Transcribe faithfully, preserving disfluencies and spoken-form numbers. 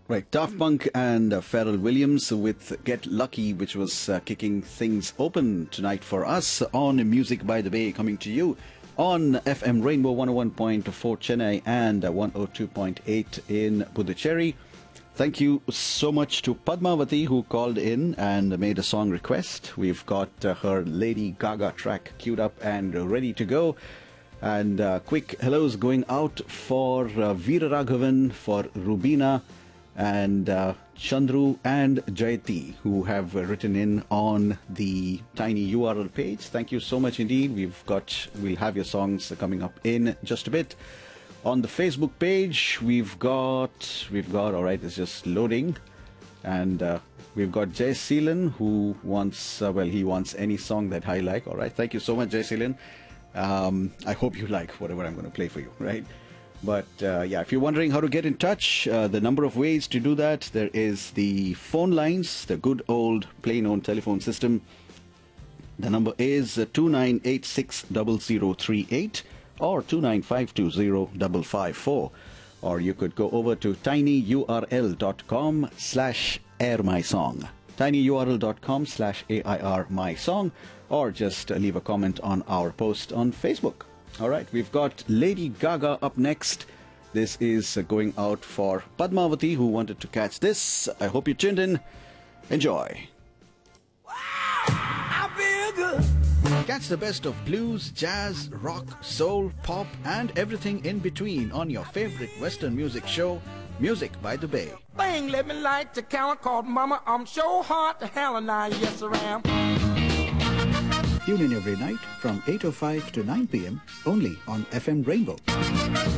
Right, Daft Punk and uh, Pharrell Williams with Get Lucky, which was uh, kicking things open tonight for us on Music by the Bay, coming to you on F M Rainbow one oh one point four Chennai and uh, one oh two point eight in Puducherry. Thank you so much to Padmavati, who called in and made a song request. We've got uh, her Lady Gaga track queued up and ready to go. And uh, quick hellos going out for uh, Veera Raghavan, for Rubina, and uh, Chandru and Jayati, who have uh, written in on the Tiny U R L page. Thank you so much indeed. We've got, we'll have your songs coming up in just a bit. On the Facebook page, we've got, we've got, all right, it's just loading. And uh, we've got Jay Seelan, who wants, uh, well, he wants any song that I like. All right, thank you so much, Jay Seelan. Um, I hope you like whatever I'm going to play for you, right? But uh, yeah, if you're wondering how to get in touch, uh, the number of ways to do that, there is the phone lines, the good old plain old telephone system. The number is uh, two nine eight six zero zero three eight or two nine five two zero five five four. Or you could go over to tinyurl.com slash airmysong. tinyurl.com slash airmysong. Or just uh, leave a comment on our post on Facebook. All right, we've got Lady Gaga up next. This is uh, going out for Padmavati, who wanted to catch this. I hope you tuned in. Enjoy. Wow, I feel good. Catch the best of blues, jazz, rock, soul, pop, and everything in between on your favorite Western music show, Music by the Bay. Bang, let me light the counter called Mama. I'm so hard to hell and I, yes I am. Tune in every night from eight oh five to nine p.m. only on F M Rainbow.